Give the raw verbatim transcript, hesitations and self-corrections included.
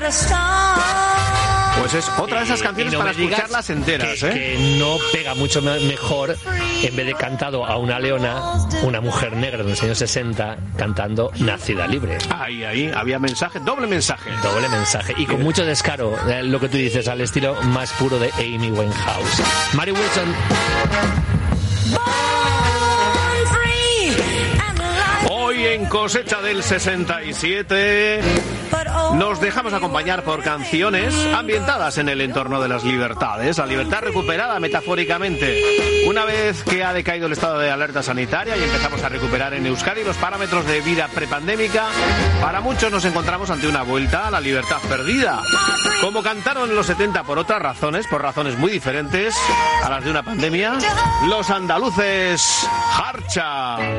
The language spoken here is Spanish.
Pues es otra de esas canciones no para me escucharlas enteras, que, ¿eh? que no pega mucho mejor, en vez de cantado a una leona, una mujer negra de los años sesenta cantando Nacida Libre. Ahí, ahí, había mensaje, doble mensaje. Doble mensaje. Y con mucho descaro, eh, lo que tú dices, al estilo más puro de Amy Winehouse. Mary Wilson. Hoy en Cosecha del sesenta y siete nos dejamos acompañar por canciones ambientadas en el entorno de las libertades, la libertad recuperada metafóricamente. Una vez que ha decaído el estado de alerta sanitaria y empezamos a recuperar en Euskadi los parámetros de vida prepandémica, para muchos nos encontramos ante una vuelta a la libertad perdida. Como cantaron en los setenta por otras razones, por razones muy diferentes a las de una pandemia, los andaluces Harcha.